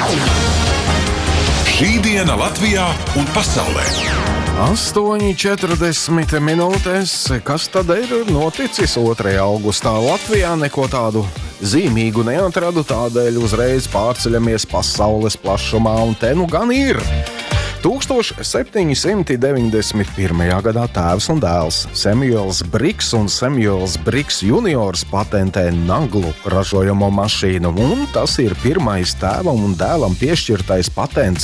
Šī diena Latvijā un pasaulē. 8:40 minūtes. Kas tad ir noticis 2. augustā Latvijā? Neko tādu zīmīgu neatradu, tādēļ uzreiz pārceļamies pasaules plašumā, un te nu gan ir. 1791. gadā tēvs un dēls Samuels Briggs un Samuels Briggs juniors patentē naglu ražojamo mašīnu, un tas ir pirmais tēvam un dēlam piešķirtais patents.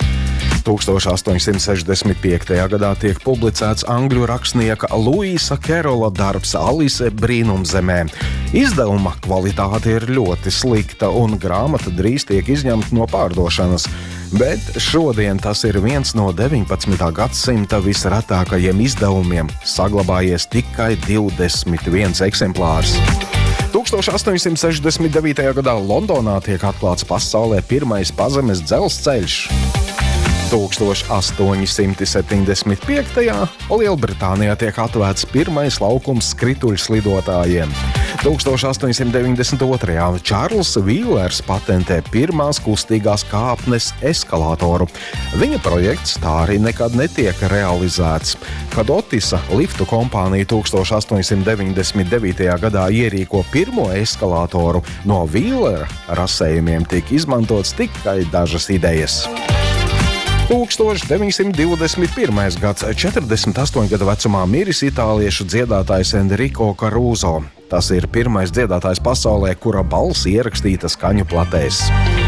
1865. gadā tiek publicēts angļu rakstnieka Luisa Kerola darbs Alise brīnumzemē. Izdevuma kvalitāte ir ļoti slikta, un grāmata drīz tiek izņemta no pārdošanas. Bet šodien tas ir viens no 19. gadsimta visretākajiem izdevumiem, saglabājies tikai 21 eksemplārs. 1869. gadā Londonā tiek atklāts pasaulē pirmais pazemes dzelzceļš. 1875. Lielbritānijā tiek atvērts pirmais laukums skrituļslidotājiem. 1892. Čārls Vīlers patentē pirmās kustīgās kāpnes eskalātoru. Viņa projekts tā arī nekad netiek realizēts. Kad Otisa liftu kompānija 1899. gadā ierīko pirmo eskalātoru, no Vīlera rasējumiem tika izmantots tikai dažas idejas. 1921. gads, 48 gadu vecumā miris itāliešu dziedātājs Enrico Caruso. Tas ir pirmais dziedātājs pasaulē, kura balss ierakstīta skaņu platēs.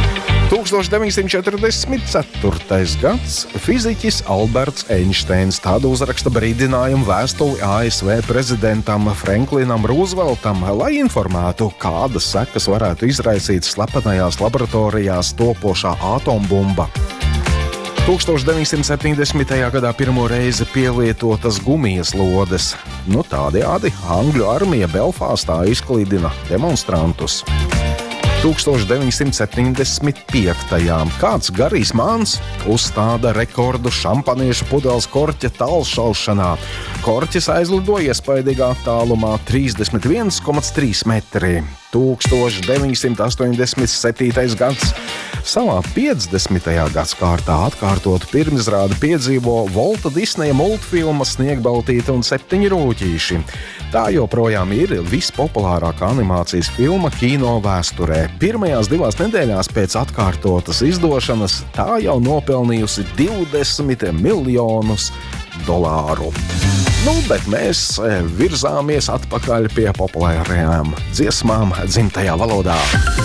1944. gads, fiziķis Alberts Einsteins tādu uzraksta brīdinājumu vēstuli ASV prezidentam Franklinam Rooseveltam, lai informētu, kādas sekas varētu izraisīt slepenajās laboratorijās topošā atombumba. 1970. gadā pirmo reizi pielietotas gumijas lodes. Tādējādi Angļu armija Belfāstā izklīdina demonstrantus. 1975. Kāds Garijs Māns uzstāda rekordu šampaniešu pudeles korķa tālšaušanā. Korķis aizlidoja iespaidīgā attālumā 31,3 metri. 1987. gads. Savā 50. gadskārtā atkārtot pirmizrādi piedzīvo Volta Disneja multfilma Sniegbaltīte un 7 rūķīši. Tā joprojām ir vispopulārākā animācijas filma kino vēsturē. Pirmajās 2 nedēļās pēc atkārtotas izdošanas tā jau nopelnījusi $20 miljonus. Bet mēs virzāmies atpakaļ pie populārajām dziesmām dzimtajā valodā.